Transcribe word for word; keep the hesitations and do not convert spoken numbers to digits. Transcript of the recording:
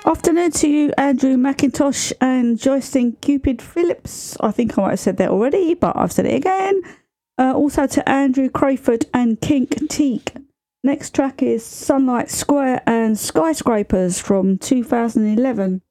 Afternoon to you, Andrew McIntosh and Joycelyn Cupid Phillips. I think I might have said that already, but I've said it again. Uh, also to Andrew Crayford and Kink Teak. Next track is Sunlight Square and Skyscrapers from two thousand eleven.